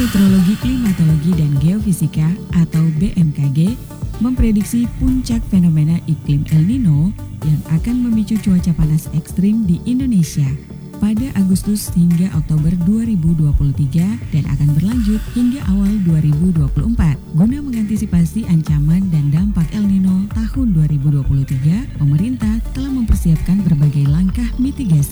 Meteorologi, Klimatologi, dan Geofisika atau BMKG memprediksi puncak fenomena iklim El Nino yang akan memicu cuaca panas ekstrim di Indonesia pada Agustus hingga Oktober 2023 dan akan berlanjut hingga awal 2024. Guna mengantisipasi ancaman dan dampak El Nino tahun 2023, pemerintah telah mempersiapkan berbagai langkah mitigasi